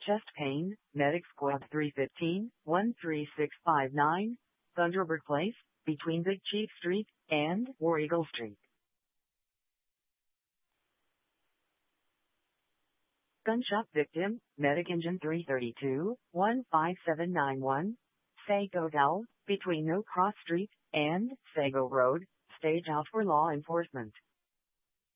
Chest pain, Medic Squad 315, 13659, Thunderbird Place, between Big Chief Street and War Eagle Street. Gunshot victim, Medic Engine 332, 15791, Sago Dell, between No Cross Street and Sago Road, stage out for law enforcement.